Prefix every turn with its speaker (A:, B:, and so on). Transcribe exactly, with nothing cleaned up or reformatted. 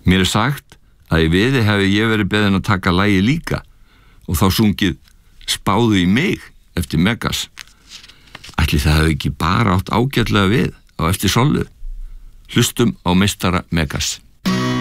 A: Mér er sagt að í Viði hefði ég verið beðin að taka lagið líka og þá sungið Spáðu í mig eftir Megas. Ætli það hefði ekki bara átt ágætlega við á eftir Sollu. Hlustum á meistara Megas.